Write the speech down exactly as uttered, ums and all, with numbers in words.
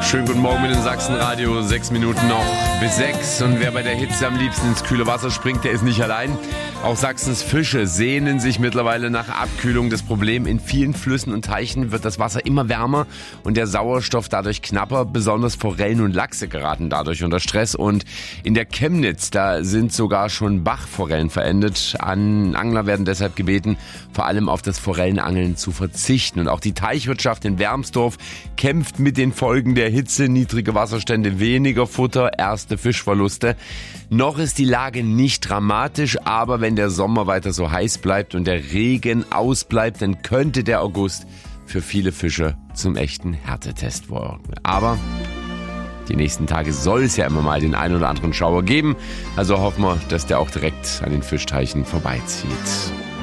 Schönen guten Morgen mit dem Sachsenradio. Sechs Minuten noch bis sechs. Und wer bei der Hitze am liebsten ins kühle Wasser springt, der ist nicht allein. Auch Sachsens Fische sehnen sich mittlerweile nach Abkühlung. Das Problem: in vielen Flüssen und Teichen wird das Wasser immer wärmer und der Sauerstoff dadurch knapper. Besonders Forellen und Lachse geraten dadurch unter Stress. Und in der Chemnitz, da sind sogar schon Bachforellen verendet. An Angler werden deshalb gebeten, vor allem auf das Forellenangeln zu verzichten. Und auch die Teichwirtschaft in Wermsdorf kämpft mit den Folgen der Hitze. Niedrige Wasserstände, weniger Futter, erste Fischverluste. Noch ist die Lage nicht dramatisch, aber wenn der Sommer weiter so heiß bleibt und der Regen ausbleibt, dann könnte der August für viele Fische zum echten Härtetest werden. Aber die nächsten Tage soll es ja immer mal den einen oder anderen Schauer geben. Also hoffen wir, dass der auch direkt an den Fischteichen vorbeizieht.